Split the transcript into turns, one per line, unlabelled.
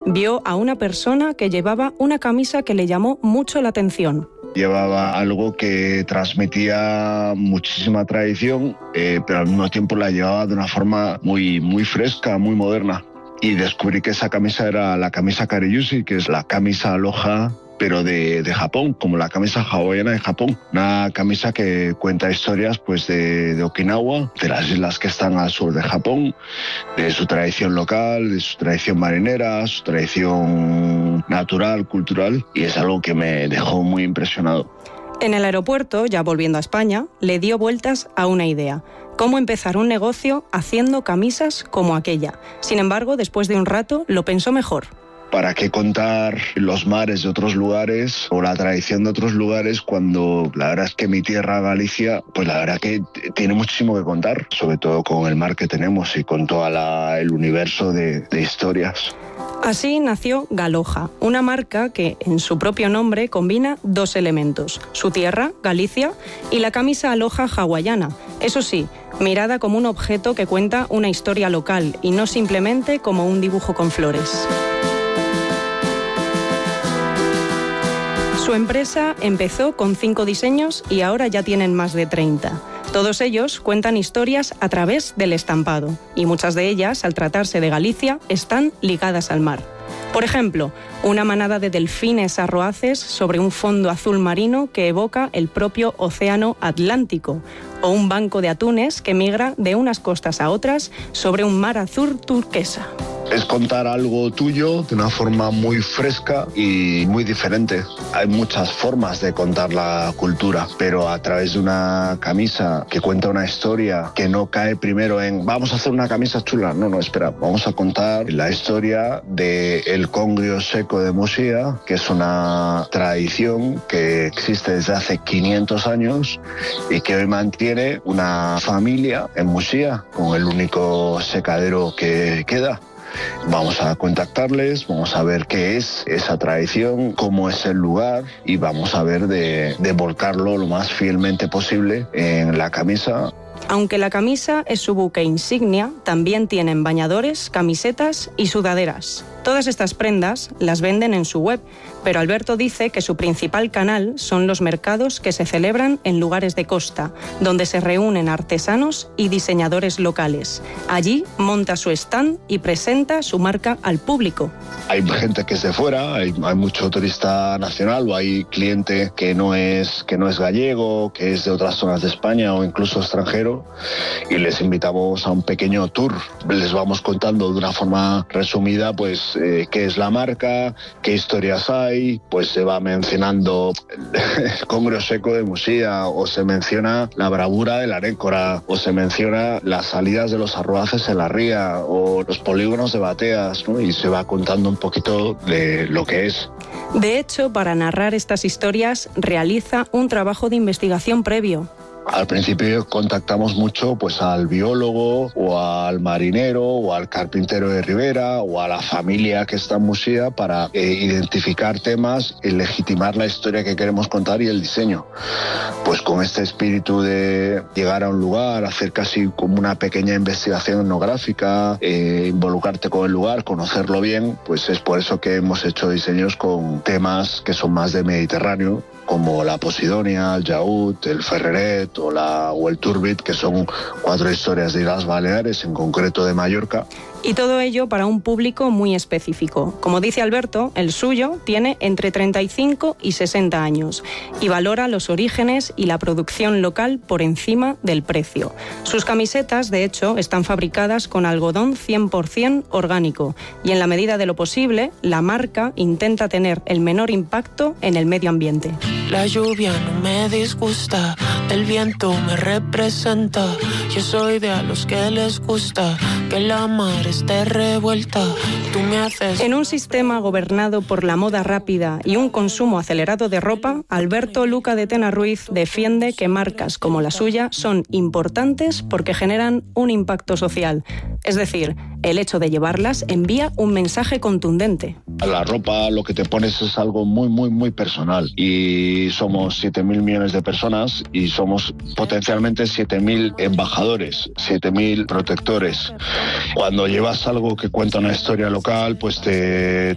vio a una persona que llevaba una camisa que le llamó mucho la atención.
Llevaba algo que transmitía muchísima tradición, pero al mismo tiempo la llevaba de una forma muy, muy fresca, muy moderna. Y descubrí que esa camisa era la camisa Kariyushi, que es la camisa aloha, pero de Japón, como la camisa hawaiana de Japón. Una camisa que cuenta historias pues de Okinawa, de las islas que están al sur de Japón, de su tradición local, de su tradición marinera, su tradición natural, cultural, y es algo que me dejó muy impresionado.
En el aeropuerto, ya volviendo a España, le dio vueltas a una idea: cómo empezar un negocio haciendo camisas como aquella. Sin embargo, después de un rato, lo pensó mejor.
¿Para qué contar los mares de otros lugares o la tradición de otros lugares cuando la verdad es que mi tierra, Galicia, pues la verdad que tiene muchísimo que contar, sobre todo con el mar que tenemos y con todo el universo de historias?
Así nació Galoja, una marca que en su propio nombre combina dos elementos: su tierra, Galicia, y la camisa aloha hawaiana. Eso sí, mirada como un objeto que cuenta una historia local y no simplemente como un dibujo con flores. Su empresa empezó con 5 diseños y ahora ya tienen más de 30. Todos ellos cuentan historias a través del estampado, y muchas de ellas, al tratarse de Galicia, están ligadas al mar. Por ejemplo, una manada de delfines arroaces sobre un fondo azul marino que evoca el propio océano Atlántico, o un banco de atunes que migra de unas costas a otras sobre un mar azul turquesa.
Es contar algo tuyo de una forma muy fresca y muy diferente. Hay muchas formas de contar la cultura, pero a través de una camisa que cuenta una historia, que no cae primero en vamos a hacer una camisa chula. No, espera, vamos a contar la historia del congrio seco de Muxía, que es una tradición que existe desde hace 500 años y que hoy mantiene una familia en Muxía, con el único secadero que queda. Vamos a contactarles, vamos a ver qué es esa tradición, cómo es el lugar, y vamos a ver de volcarlo lo más fielmente posible en la camisa.
Aunque la camisa es su buque insignia, también tienen bañadores, camisetas y sudaderas. Todas estas prendas las venden en su web, pero Alberto dice que su principal canal son los mercados que se celebran en lugares de costa, donde se reúnen artesanos y diseñadores locales. Allí monta su stand y presenta su marca al público.
Hay gente que es de fuera, hay mucho turista nacional, o hay cliente que no es gallego, que es de otras zonas de España o incluso extranjero, y les invitamos a un pequeño tour. Les vamos contando de una forma resumida pues qué es la marca, qué historias hay, pues se va mencionando el congrio seco de Muxía, o se menciona la bravura de la anécora, o se menciona las salidas de los arroaces en la ría, o los polígonos de Bateas, ¿no? Y se va contando un poquito de lo que es.
De hecho, para narrar estas historias realiza un trabajo de investigación previo.
Al principio contactamos mucho pues al biólogo o al marinero o al carpintero de Ribera o a la familia que está en Muxía para identificar temas y legitimar la historia que queremos contar y el diseño. Pues con este espíritu de llegar a un lugar, hacer casi como una pequeña investigación etnográfica, involucrarte con el lugar, conocerlo bien, pues es por eso que hemos hecho diseños con temas que son más de Mediterráneo, como la Posidonia, el Yaúd, el Ferreret o el Turbit, que son 4 historias de Islas Baleares, en concreto de Mallorca.
Y todo ello para un público muy específico. Como dice Alberto, el suyo tiene entre 35 y 60 años y valora los orígenes y la producción local por encima del precio. Sus camisetas, de hecho, están fabricadas con algodón 100% orgánico y en la medida de lo posible, la marca intenta tener el menor impacto en el medio ambiente.
La lluvia no me disgusta, el viento me representa. Yo soy de a los que les gusta que la mar esté revuelta. Tú me haces...
En un sistema gobernado por la moda rápida y un consumo acelerado de ropa, Alberto Luca de Tena Ruiz defiende que marcas como la suya son importantes porque generan un impacto social. Es decir, el hecho de llevarlas envía un mensaje contundente.
La ropa, lo que te pones es algo muy, muy, muy personal. Y somos 7.000 millones de personas y somos potencialmente 7.000 embajadores, 7.000 protectores. Cuando llevas algo que cuenta una historia local, pues te